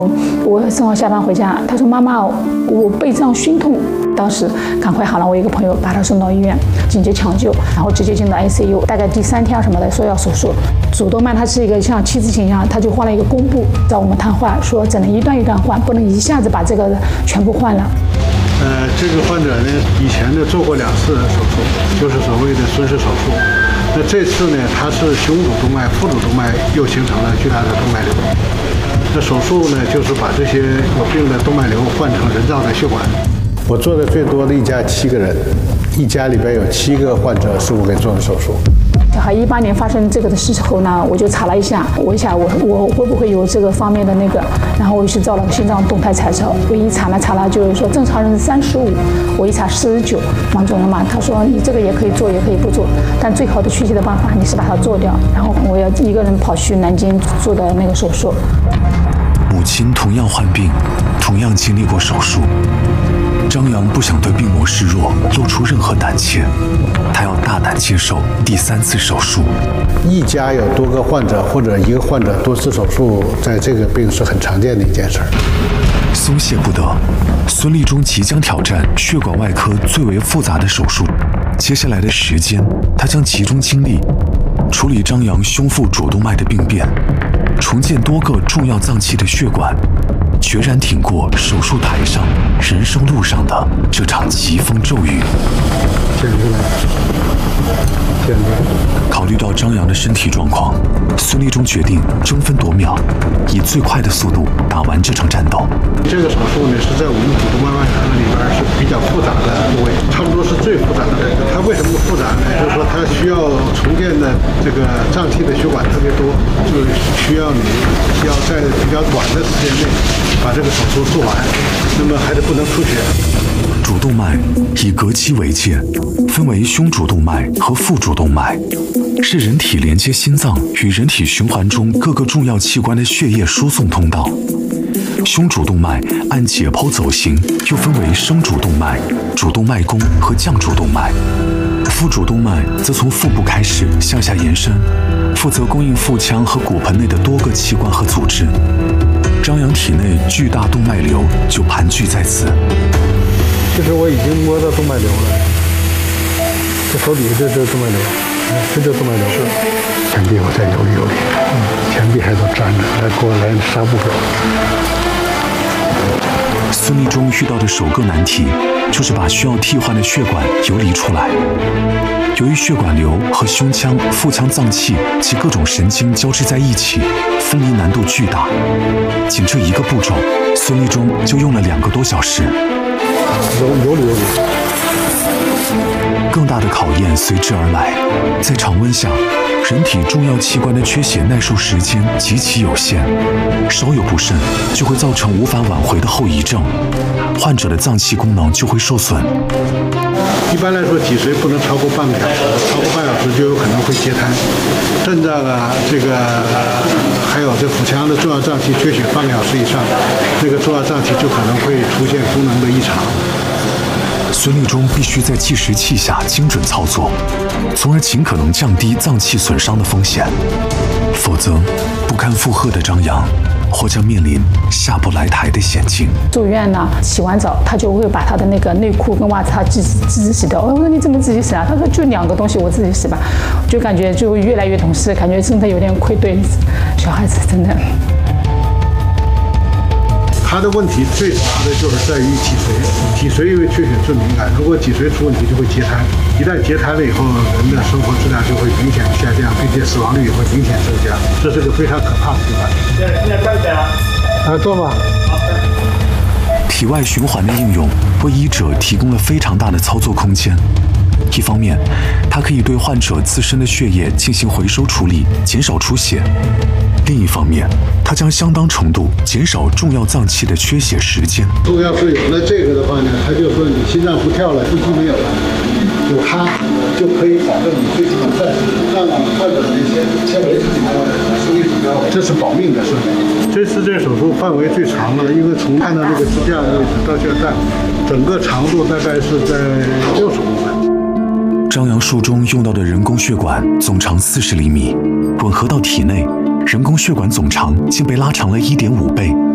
我正好下班回家，他说妈妈，我背上熏痛，当时赶快喊了我一个朋友，把他送到医院紧急抢救，然后直接进到 ICU， 大概第3天什么的说要手术。主动脉它是一个像七字形一样，他就换了一个弓步，找我们谈话说只能一段一段换，不能一下子把这个全部换了。 这个患者呢，以前呢做过2次手术，就是所谓的孙氏手术。那这次呢，他是胸主动脉、腹主动脉又形成了巨大的动脉瘤。那手术呢，就是把这些有病的动脉瘤换成人造的血管。我做的最多的一家7个人，一家里边有7个患者是我给做的手术。 18年发生这个的时候呢，我就查了一下，我会不会有这个方面的那个，然后我就去照了心脏动态彩超，我一查了，就是说正常人是35，我一查49，王总了嘛，他说你这个也可以做，也可以不做，但最好的确切的办法你是把它做掉，然后我要一个人跑去南京做的那个手术。 母亲同样患病，同样经历过手术。张扬不想对病魔示弱，露出任何胆怯，他要大胆接受第3次手术。 一家有多个患者，或者一个患者多次手术，在这个病是很常见的一件事。 松懈不得，孙立忠即将挑战血管外科最为复杂的手术。接下来的时间，他将集中精力处理张扬胸腹主动脉的病变，重建多个重要脏器的血管，决然挺过手术台上人生路上的这场疾风骤雨。考虑到张扬的身体状况，孙立忠决定争分夺秒，以最快的速度打完这场战斗。 这个手术呢，是在我们主动脉外科里边是比较复杂的部位，差不多是最复杂的。它为什么复杂呢？就是说它需要重建的这个脏器的血管特别多，就需要在比较短的时间内把这个手术做完，那么还得不能出血。 主动脉以膈肌为界，分为胸主动脉和腹主动脉，是人体连接心脏与人体循环中各个重要器官的血液输送通道。胸主动脉按解剖走行，又分为升主动脉、主动脉弓和降主动脉。腹主动脉则从腹部开始向下延伸，负责供应腹腔和骨盆内的多个器官和组织。张扬体内巨大动脉瘤就盘踞在此。 其实我已经摸到动脉瘤了，这手底下这动脉瘤，这动脉瘤是前臂，我再游离，前臂还都粘着，给我来纱布手。 孙立忠遇到的首个难题，就是把需要替换的血管游离出来。由于血管瘤和胸腔、腹腔脏器及各种神经交织在一起，分离难度巨大。仅这一个步骤，孙立忠就用了2个多小时。 游离。 更大的考验随之而来，在常温下，人体重要器官的缺血耐受时间极其有限，稍有不慎就会造成无法挽回的后遗症，患者的脏器功能就会受损。 一般来说，脊髓不能超过半个小时，超过半小时就有可能会截瘫。肾脏啊，还有这腹腔的重要脏器缺血半个小时以上，这个重要脏器就可能会出现功能的异常。 孙立忠必须在计时器下精准操作，从而尽可能降低脏器损伤的风险，否则不堪负荷的张扬或将面临下不来台的险境。 住院呢，洗完澡他就会把他的那个内裤跟袜子他自己洗掉。我说你怎么自己洗啊？他说就2个东西我自己洗吧。就感觉就越来越懂事，感觉真的有点愧对小孩子，真的。 他的问题最大的就是在于脊髓，脊髓因为缺血最敏感，如果脊髓出问题就会截瘫，一旦截瘫了以后，人的生活质量就会明显下降，并且死亡率也会明显增加，这是个非常可怕的地方。现在站起来，坐吧。 体外循环的应用为医者提供了非常大的操作空间。一方面，它可以对患者自身的血液进行回收处理，减少出血；另一方面，它将相当程度减少重要脏器的缺血时间。 如果要是有了这个的话呢，他就说你心脏不跳了，呼吸没有了，有它就可以保证你最起码暂时让患者的一些纤维输液指标，这是保命的事情。这次这手术范围最长了，因为从看到这个支架的位置到现在，整个长度大概是在60公分。 张扬术中用到的人工血管总长40厘米，吻合到体内，人工血管总长竟被拉长了1.5倍。